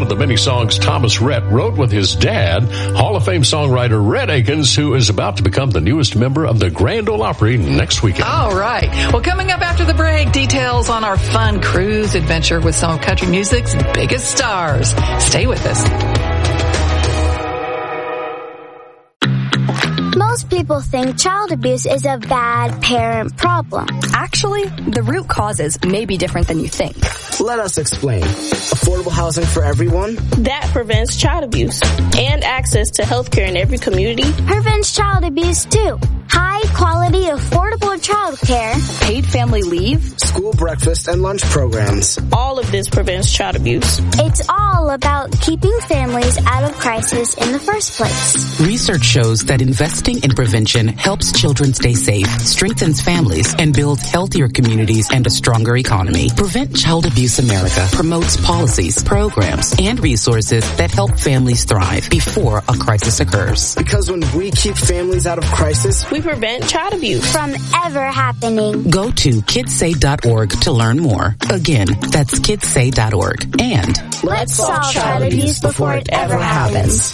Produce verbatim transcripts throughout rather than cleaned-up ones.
of the many songs Thomas Rhett wrote with his dad, Hall of Fame songwriter Rhett Akins, who is about to become the newest member of the Grand Ole Opry next weekend. All right. Well, coming up after the break, details on our fun cruise adventure with some of country music's biggest stars. Stay with us. Most people think child abuse is a bad parent problem. Actually, the root causes may be different than you think. Let us explain. Affordable housing for everyone? That prevents child abuse and access to health care in every community. Prevents child abuse too. High quality, affordable child care. Paid family leave. School breakfast and lunch programs. All of this prevents child abuse. It's all about keeping families out of crisis in the first place. Research shows that investing in prevention helps children stay safe, strengthens families, and builds healthier communities and a stronger economy. Prevent Child Abuse America promotes policies, programs, and resources that help families thrive before a crisis occurs. Because when we keep families out of crisis, we prevent child abuse from ever happening. Go to kids say dot org to learn more. Again, that's kids say dot org. And let's solve child abuse before it ever happens.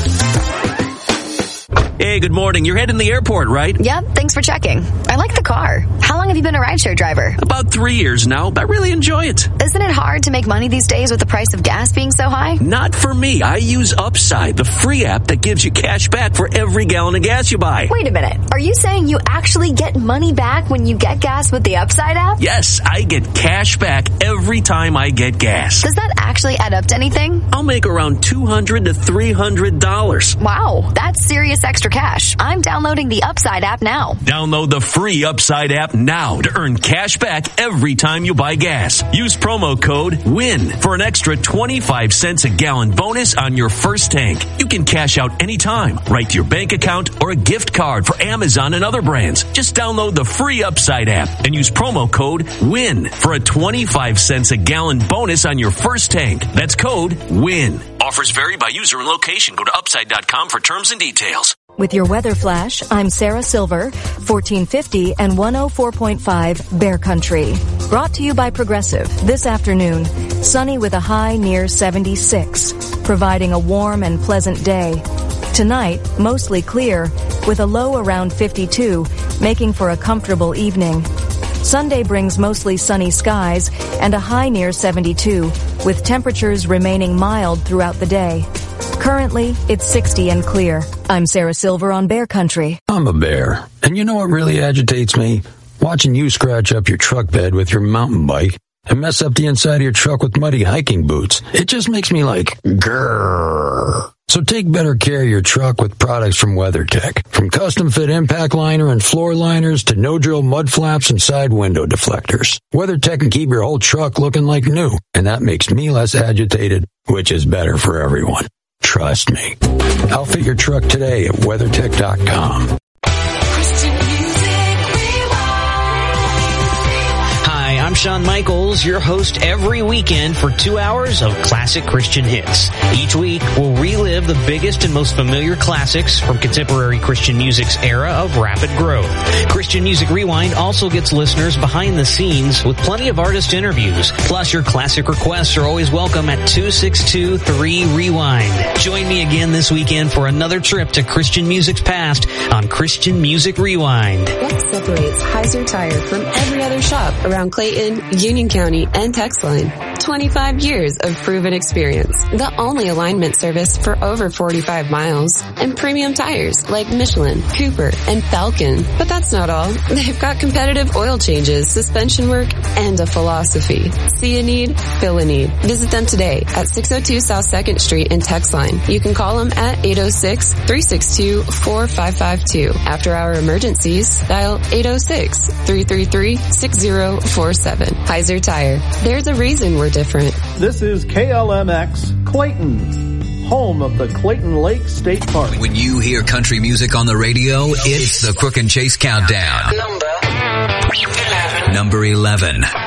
Hey, good morning. You're heading to the airport, right? Yep, thanks for checking. I like the car. How long have you been a rideshare driver? About three years now, but I really enjoy it. Isn't it hard to make money these days with the price of gas being so high? Not for me. I use Upside, the free app that gives you cash back for every gallon of gas you buy. Wait a minute. Are you saying you actually get money back when you get gas with the Upside app? Yes, I get cash back every time I get gas. Does that actually add up to anything? I'll make around two hundred to three hundred dollars. Wow, that's serious extra cash. I'm downloading the Upside app now. Download the free Upside app now to earn cash back every time you buy gas. Use promo code WIN for an extra twenty-five cents a gallon bonus on your first tank. You can cash out anytime, right to your bank account or a gift card for Amazon and other brands. Just download the free Upside app and use promo code WIN for a twenty-five cents a gallon bonus on your first tank. That's code WIN. Offers vary by user and location. Go to upside dot com for terms and details. With your weather flash, I'm Sarah Silver, fourteen fifty and one oh four point five Bear Country. Brought to you by Progressive. This afternoon, sunny with a high near seventy-six, providing a warm and pleasant day. Tonight, mostly clear, with a low around fifty-two, making for a comfortable evening. Sunday brings mostly sunny skies and a high near seventy-two, with temperatures remaining mild throughout the day. Currently, it's sixty and clear. I'm Sarah Silver on Bear Country. I'm a bear, and you know what really agitates me? Watching you scratch up your truck bed with your mountain bike and mess up the inside of your truck with muddy hiking boots. It just makes me like, grrr. So take better care of your truck with products from WeatherTech. From custom fit impact liner and floor liners to no-drill mud flaps and side window deflectors. WeatherTech can keep your whole truck looking like new, and that makes me less agitated, which is better for everyone. Trust me. Outfit your truck today at weathertech dot com. I'm Shawn Michaels, your host every weekend for two hours of classic Christian hits. Each week, we'll relive the biggest and most familiar classics from contemporary Christian music's era of rapid growth. Christian Music Rewind also gets listeners behind the scenes with plenty of artist interviews. Plus, your classic requests are always welcome at two six two three rewind. Join me again this weekend for another trip to Christian music's past on Christian Music Rewind. What separates Heiser Tire from every other shop around Clayton, Union County, and Texline? twenty-five years of proven experience. The only alignment service for over forty-five miles. And premium tires like Michelin, Cooper, and Falcon. But that's not all. They've got competitive oil changes, suspension work, and a philosophy. See a need, fill a need. Visit them today at six oh two South second Street in Texline. You can call them at eight oh six, three six two, four five five two. After our emergencies, dial eight oh six, three three three, six oh four seven. Heiser Tire. There's a reason we're different. This is K L M X Clayton, home of the Clayton Lake State Park. When you hear country music on the radio, it's the Crook and Chase Countdown. Number eleven. Number eleven.